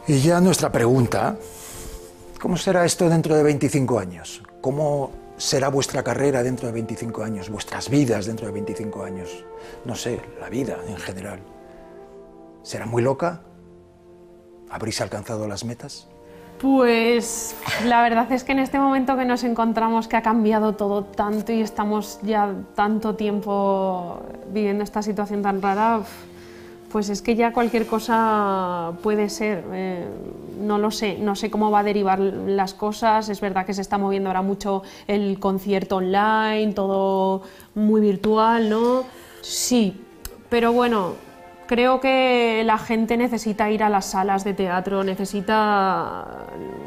Y ya nuestra pregunta, ¿cómo será esto dentro de 25 años? ¿Cómo será vuestra carrera dentro de 25 años? ¿Vuestras vidas dentro de 25 años? No sé, la vida en general. ¿Será muy loca? ¿Habréis alcanzado las metas? Pues la verdad es que en este momento que nos encontramos, que ha cambiado todo tanto y estamos ya tanto tiempo viviendo esta situación tan rara, pues es que ya cualquier cosa puede ser. No lo sé, no sé cómo va a derivar las cosas. Es verdad que se está moviendo ahora mucho el concierto online, todo muy virtual, ¿no? Sí, pero bueno, creo que la gente necesita ir a las salas de teatro, necesita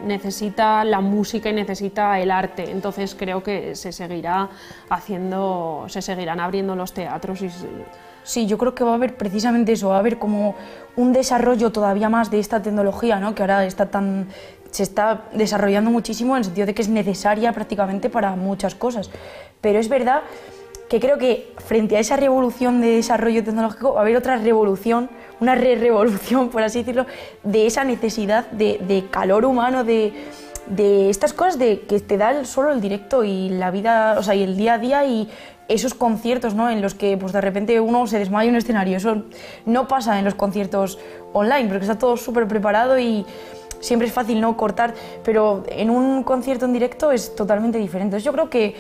la música y necesita el arte. Entonces creo que se seguirán abriendo los teatros. Sí, yo creo que va a haber precisamente eso, va a haber como un desarrollo todavía más de esta tecnología, ¿no? Que ahora se está desarrollando muchísimo en el sentido de que es necesaria prácticamente para muchas cosas. Pero es verdad que creo que frente a esa revolución de desarrollo tecnológico va a haber otra revolución, una revolución, por así decirlo, de esa necesidad de calor humano, de estas cosas que te da solo el directo y la vida, o sea, y el día a día y esos conciertos, ¿no? En los que pues de repente uno se desmaya en un escenario. Eso no pasa en los conciertos online, porque está todo súper preparado y siempre es fácil no cortar, pero en un concierto en directo es totalmente diferente. Entonces yo creo que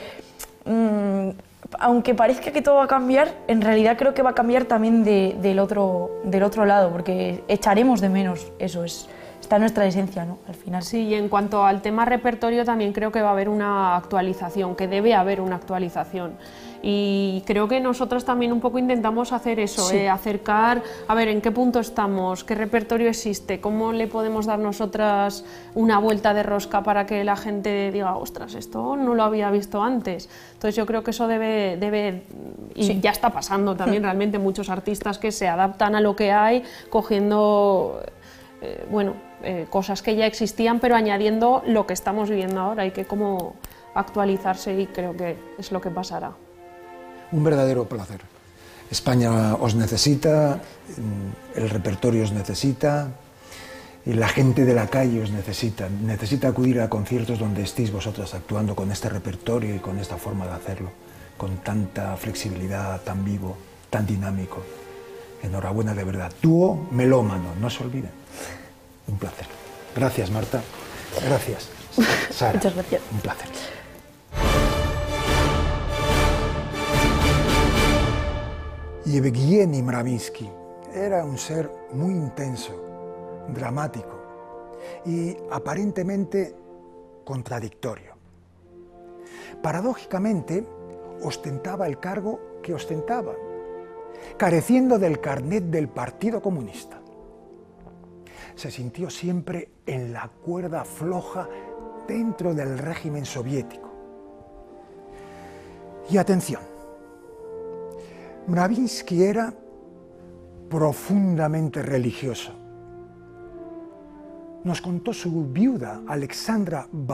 aunque parezca que todo va a cambiar, en realidad creo que va a cambiar también del otro lado, porque echaremos de menos eso, está en nuestra esencia, ¿no? Al final. Sí, y en cuanto al tema repertorio también creo que va a haber una actualización, que debe haber una actualización. Y creo que nosotros también un poco intentamos hacer eso, sí. Acercar, a ver en qué punto estamos, qué repertorio existe, cómo le podemos dar nosotras una vuelta de rosca para que la gente diga, ostras, esto no lo había visto antes. Entonces yo creo que eso debe y sí. Ya está pasando también realmente muchos artistas que se adaptan a lo que hay, cogiendo cosas que ya existían, pero añadiendo lo que estamos viviendo ahora. Hay que como actualizarse y creo que es lo que pasará. Un verdadero placer. España os necesita, el repertorio os necesita, y la gente de la calle os necesita acudir a conciertos donde estéis vosotras actuando con este repertorio y con esta forma de hacerlo, con tanta flexibilidad, tan vivo, tan dinámico. Enhorabuena de verdad. Dúo melómano, no se olviden. Un placer. Gracias, Marta. Gracias, Sara. Muchas gracias. Un placer. Yevgeny Mravinsky era un ser muy intenso, dramático y aparentemente contradictorio. Paradójicamente, ostentaba el cargo que ostentaba, careciendo del carnet del Partido Comunista. Se sintió siempre en la cuerda floja dentro del régimen soviético. Y atención, Mravinsky era profundamente religioso. Nos contó su viuda, Alexandra